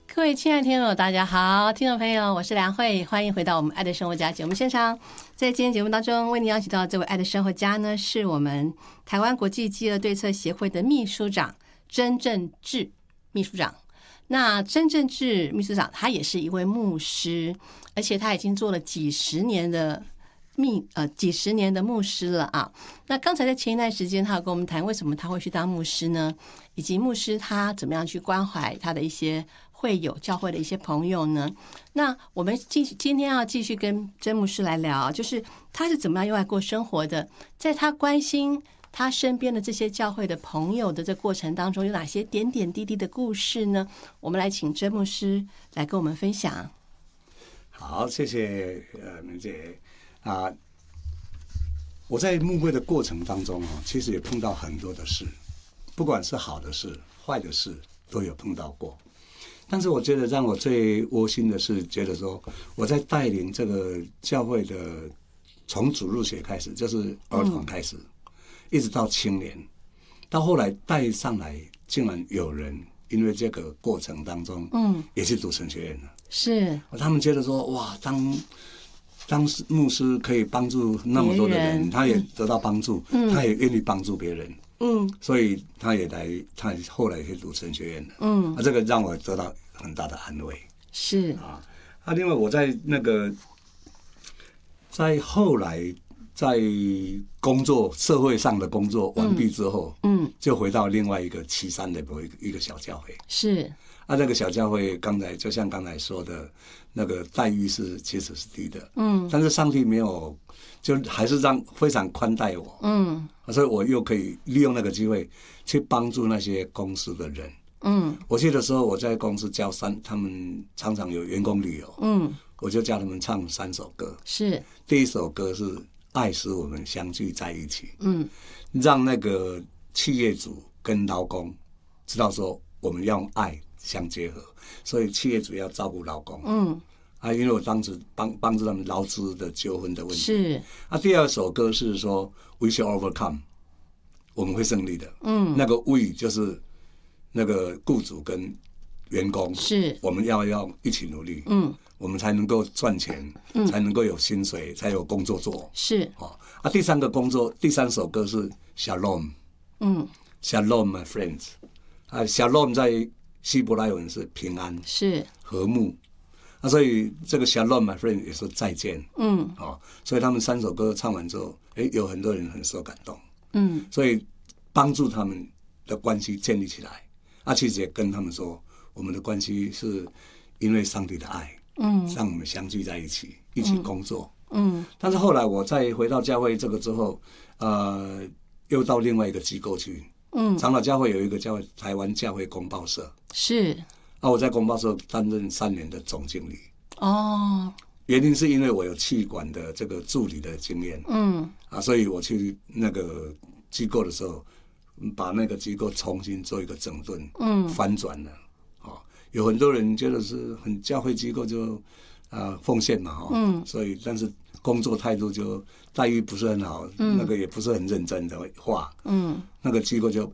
各位亲爱的听众，大家好，听众朋友，我是梁慧，欢迎回到我们爱的生活家节目现场。在今天节目当中，为您邀请到这位爱的生活家呢，是我们台湾国际饥饿对策协会的秘书长曾正志秘书长。那曾正志秘书长他也是一位牧师，而且他已经做了几十年的牧师了啊。那刚才在前一段时间，他有跟我们谈为什么他会去当牧师呢，以及牧师他怎么样去关怀他的一些会友教会的一些朋友呢？那我们今天要继续跟曾牧师来聊，就是他是怎么样用爱过生活的，在他关心他身边的这些教会的朋友的这过程当中，有哪些点点滴滴的故事呢？我们来请曾牧师来跟我们分享。 好，谢谢明姐啊。我在牧会的过程当中其实也碰到很多的事，不管是好的事、坏的事，都有碰到过。但是我觉得让我最窝心的是，觉得说我在带领这个教会的，从主日学开始，就是儿童开始，一直到青年，到后来带上来，竟然有人因为这个过程当中，也去读神学院了。是，他们觉得说，哇，当牧师可以帮助那么多的人，他也得到帮助，他也愿意帮助别人。所以他后来去读神学院了。这个让我得到很大的安慰。是啊，另外我在在后来在工作社会上的工作完毕之后，就回到另外一个岐山的一个小教会。是那个小教会就像刚才说的，那个待遇其实是低的。但是上帝没有。就还是非常宽待我，所以我又可以利用那个机会去帮助那些公司的人。我去的时候，我在公司教他们常常有员工旅游，我就叫他们唱3首歌。是，第一首歌是《爱使我们相聚在一起》，让那个企业主跟劳工知道说我们要用爱相结合，所以企业主要照顾劳工。因为我当时帮助他们劳资的纠纷的问题。是第二首歌是说 We shall overcome， 我们会胜利的。那个 We 就是那个雇主跟员工，是我们要一起努力，我们才能够赚钱，才能够有薪水，才有工作做。是第三首歌是 Shalom， Shalom my friends， Shalom 在希伯来文是平安，是和睦。所以这个 Shalom my friend 也是再见。所以他们3首歌唱完之后，有很多人很受感动。所以帮助他们的关系建立起来。其实也跟他们说，我们的关系是因为上帝的爱，让我们相聚在一起，一起工作。但是后来我再回到教会这个之后，又到另外一个机构去。长老教会有一个叫台湾教会公报社。是。我在公报社担任3年的总经理。原因是因为我有企管的这个助理的经验。所以我去那个机构的时候，把那个机构重新做一个整顿，翻转了。有很多人觉得是很教会机构就奉献嘛，所以但是工作态度就待遇不是很好，那个也不是很认真的话，那个机构就